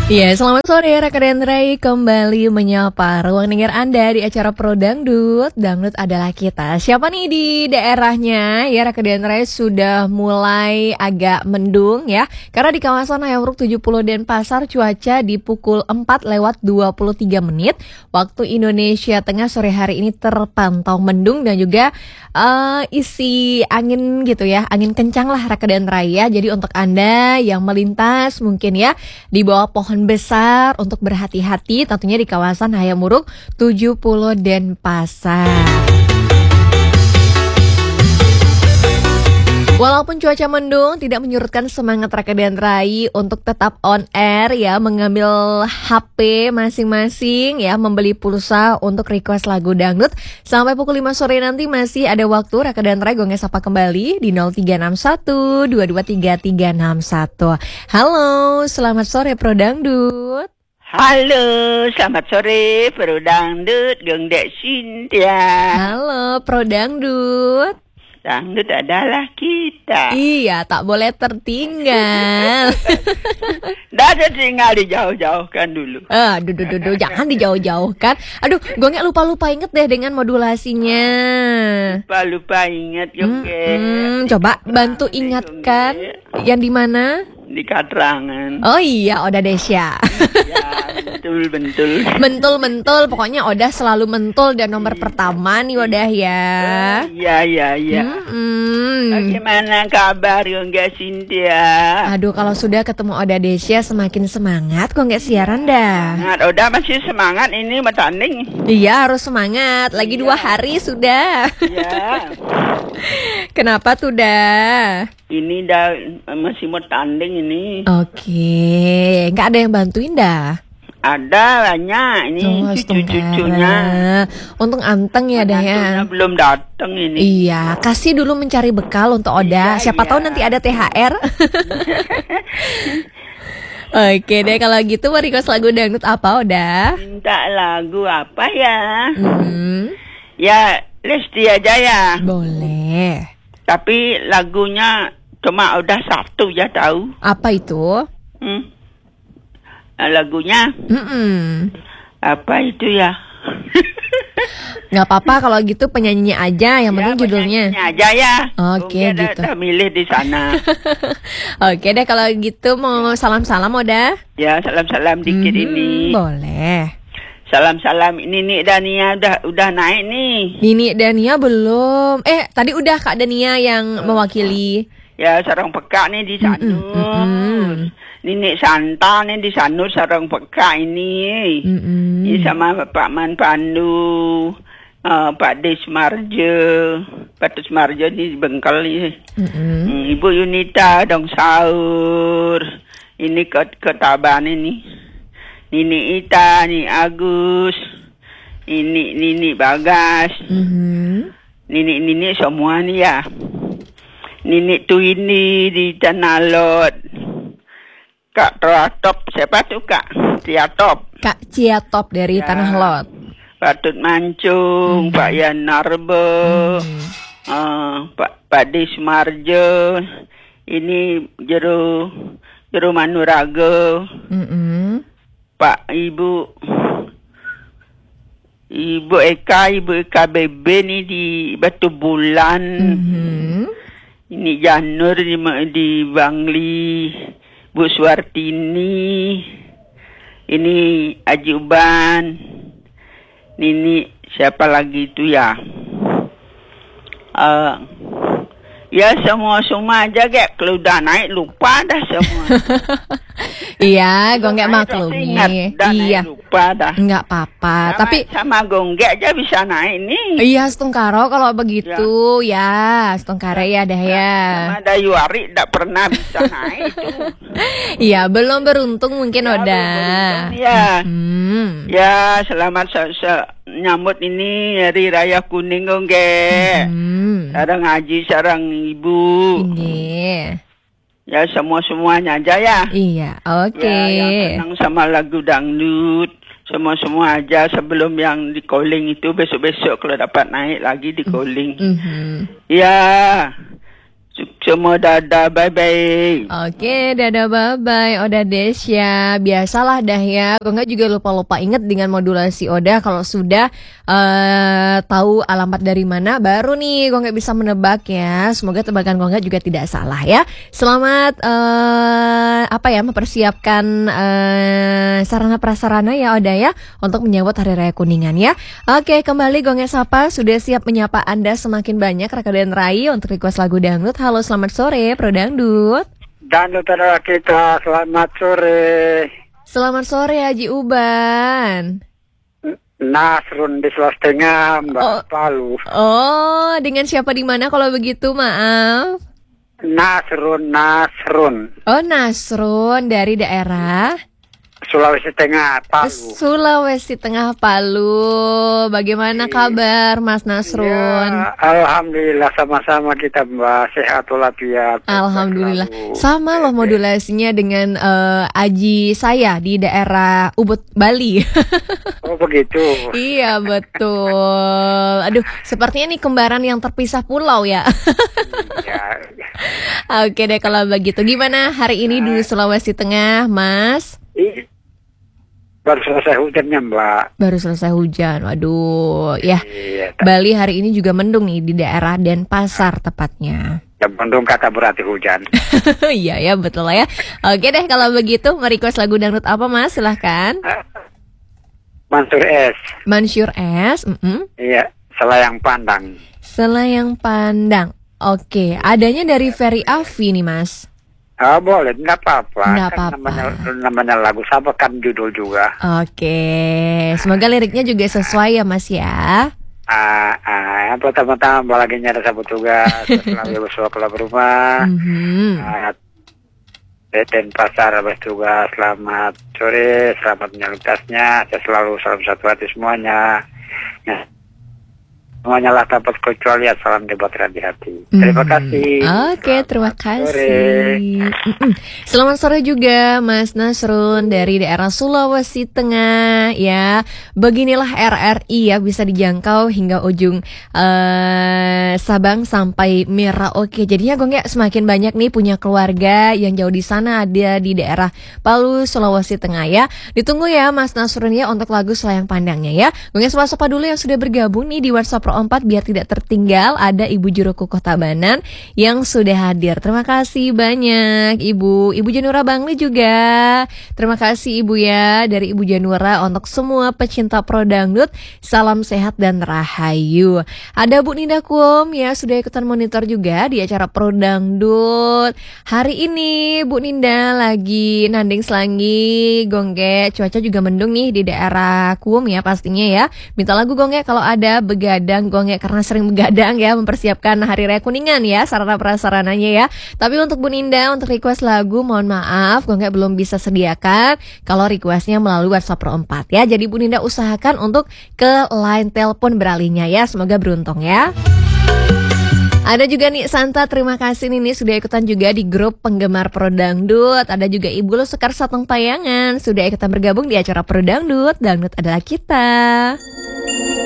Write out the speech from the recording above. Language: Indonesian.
Ya, selamat sore Raka dan Ray, kembali menyapa ruang dengar Anda di acara Pro Dangdut. Dangdut adalah kita. Siapa nih di daerahnya? Ya, Raka dan Ray sudah mulai agak mendung ya. Karena di kawasan Hayamuruk 70 Denpasar cuaca di pukul 4:23 waktu Indonesia Tengah sore hari ini terpantau mendung dan juga isi angin gitu ya. Angin kencang lah Raka dan Ray ya. Jadi untuk Anda yang melintas mungkin ya di bawah pohon besar untuk berhati-hati tentunya di kawasan Hayamuruk 70 Denpasar. Walaupun cuaca mendung tidak menyurutkan semangat Raka dan Rai untuk tetap on air ya, mengambil HP masing-masing ya, membeli pulsa untuk request lagu dangdut. Sampai pukul 5 sore nanti masih ada waktu Raka dan Rai gonggeng sapa kembali di 0361 2233361. Halo, selamat sore Pro Dangdut. Halo, selamat sore Pro Dangdut, Geng Dek Cynthia. Halo Pro Dangdut. Dangdut adalah kita. Iya, tak boleh tertinggal. Dah tinggal dijauh-jauhkan dulu. Jangan dijauh-jauhkan. Aduh, gue lupa inget deh dengan modulasinya. Lupa inget, oke. Coba bantu ingatkan yang di mana? Di Katrangan. Oh iya, Oda Desya. Ya, bentul. Mentul, pokoknya Oda selalu mentul dan nomor pertama nih Oda ya. Iya. Bagaimana kabar Gongga Cynthia? Aduh, kalau sudah ketemu Oda Desya semakin semangat kok nggak siaran dah. Oda masih semangat ini bertanding. Iya, harus semangat. Lagi 2 hari sudah. Iya. Kenapa tuh dah? Ini dah masih mau tanding ini. Oke, nggak ada yang bantuin dah? Ada banyak ini cucu-cucunya. Untung anteng ya dah ya. Belum datang ini. Iya, kasih dulu mencari bekal untuk Oda. Siapa tahu nanti ada THR. Oke deh, kalau gitu mau request lagu dangdut apa Oda? Minta lagu apa ya? Ya Lesti aja ya. Boleh. Tapi lagunya cuma udah satu ya tahu. Apa itu? Lagunya apa itu ya? Nggak apa-apa kalau gitu penyanyinya aja, yang penting judulnya. Penyanyinya aja ya. Oke gitu. Udah milih di sana. Oke deh, kalau gitu mau salam-salam Oda? Ya salam-salam dikit ini. Boleh. Salam-salam Nini Dania udah naik nih. Nini Dania belum. Tadi udah Kak Dania yang mewakili. Ya sarang peka nih di Sanur. Nini Santa nih di Sanur sarang peka ini. Ini sama Pak Man Pandu, Pak Desmarjo, Pak Desmarjo ini di Bengkel nih. Ibu Yunita dong sahur. Ini ke Taban ini. Nini Ita, Nini Agus, Nini Bagas, Nini semua nih ya. Nini Tuini di Tanalot, Kak Tratop, siapa tuh Kak? Ciatop. Kak Ciatop dari Tanah Lot. Patut Mancung, Pak Yan Narbo, Pak Desmarjo, ini Jero Manurago. Pak Ibu Eka Bebe nih di Batu Bulan. Ini Janur di Bangli, Bu Suartini. Ini Aji Uban. Ini siapa lagi itu ya? Ya semua aja kayak kalau udah naik lupa dah semua. Iya, Gonggek maklumi. Iya, lupa dah. Nggak apa-apa. Tapi sama Gonggek aja bisa naik nih. Iya, Setungkaro kalau begitu ya, Setungkare ya dah ya. Sama Dayuari tidak pernah bisa naik itu. Iya, belum beruntung mungkin Oda. Ya, ya selamat nyambut ini Hari Raya Kuning Gonggek. Sarang Haji, sarang Ibu. Ini. Ya semuanya aja ya. Iya, oke. Ya, yang senang sama lagu dangdut. Semua aja sebelum yang di calling itu besok-besok kalau dapat naik lagi di calling. Ya, Semua dadah, bye-bye. Oke, dadah bye-bye Oda Desya. Biasalah dah ya. Kok nggak juga lupa-lupa inget dengan modulasi Oda. Kalau sudah tahu alamat dari mana, baru nih kok nggak bisa menebak ya. Semoga tebakan kok nggak juga tidak salah ya. Selamat mempersiapkan sarana prasarana ya Oda ya untuk menyambut Hari Raya Kuningan ya. Oke, kembali Gonge Sapa sudah siap menyapa Anda semakin banyak rekan Rai untuk request lagu dangdut. Halo, selamat sore Pro Dangdut. Dangdut adalah kita, selamat sore. Selamat sore Haji Uban. Nasrun di Sulawesi Tengah, Mbak Palu. Oh, dengan siapa di mana kalau begitu, maaf? Nasrun. Oh, Nasrun dari daerah Sulawesi Tengah, Palu. Sulawesi Tengah, Palu. Bagaimana kabar Mas Nasrun? Ya, alhamdulillah sama-sama kita Mbak, sehat walafiat. Alhamdulillah. Sama loh modulasinya dengan Aji saya di daerah Ubud, Bali. Oh begitu. Iya betul. Aduh, sepertinya nih kembaran yang terpisah pulau ya. Ya. Oke deh kalau begitu. Gimana hari ini di Sulawesi Tengah, Mas? Baru selesai hujannya Mbak. Baru selesai hujan. Waduh, ya. Iya, Bali hari ini juga mendung nih di daerah Denpasar tepatnya. ya mendung kata berarti hujan. Iya ya, betul lah ya. Oke deh kalau begitu, merequest lagu dangdut apa Mas? Silahkan. Mansur S. Mansur S. Iya, Selayang Pandang. Selayang Pandang. Oke, adanya dari Ferry Afi nih Mas. Ah boleh, nggak apa-apa. Nggak Kan apa-apa. namanya lagu sama kan judul juga. Oke, semoga liriknya juga sesuai ya Mas ya. Yang pertama-tama lagi nyari sabut tugas, selalu besok keluar rumah. Denpasar habis tugas, selamat sore, selamat menyalurtasnya. Saya selalu salam satu hati semuanya. Ya. Semuanya lah tanpa kecuali salam debat di hati. Terima kasih. Oke, terima kasih. Selamat sore juga Mas Nasrun dari daerah Sulawesi Tengah ya. Beginilah RRI ya, bisa dijangkau hingga ujung Sabang sampai Merauke. Jadinya gue nggak semakin banyak nih punya keluarga yang jauh di sana, ada di daerah Palu, Sulawesi Tengah ya. Ditunggu ya Mas Nasrun ya untuk lagu Selayang Pandangnya ya. Gue nggak sapa dulu yang sudah bergabung nih di WhatsApp Pro 4 biar tidak tertinggal. Ada Ibu Juru Kukuh Tabanan yang sudah hadir. Terima kasih banyak Ibu Janura Bangli juga. Terima kasih Ibu ya dari Ibu Janura untuk semua pecinta Pro Dangdut. Salam sehat dan rahayu. Ada Bu Ninda Kum ya sudah ikutan monitor juga di acara Pro Dangdut. Hari ini Bu Ninda lagi nanding selangi Gongge. Cuaca juga mendung nih di daerah Kum ya pastinya ya. Minta lagu Gongge kalau ada begadang Gongge karena sering begadang ya mempersiapkan Hari Raya Kuningan ya sarana prasarananya ya. Tapi untuk Bu Ninda untuk request lagu mohon maaf Gongge belum bisa sediakan kalau requestnya melalui WhatsApp Pro 4 ya. Jadi Bu Ninda usahakan untuk ke line telepon beralihnya ya. Semoga beruntung ya. Ada juga nih Santa, terima kasih nih sudah ikutan juga di grup penggemar Pro Dangdut. Ada juga Ibu Lo Sekar Sateng Payangan sudah ikutan bergabung di acara Pro Dangdut. Dangdut adalah kita.